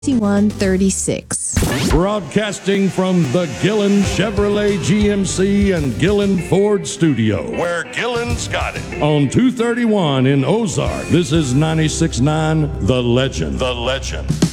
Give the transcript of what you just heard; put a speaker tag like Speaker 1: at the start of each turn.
Speaker 1: 2136.
Speaker 2: Broadcasting from the Gillen Chevrolet GMC and Gillen Ford studio, where Gillen's got it. On 231 in Ozark, this is 96.9 The Legend. The Legend.